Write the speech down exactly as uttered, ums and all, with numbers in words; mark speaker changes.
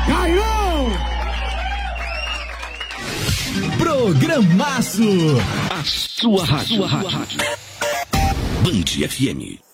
Speaker 1: Caiu!
Speaker 2: Programaço. A sua rádio. Sua rádio. Band F M.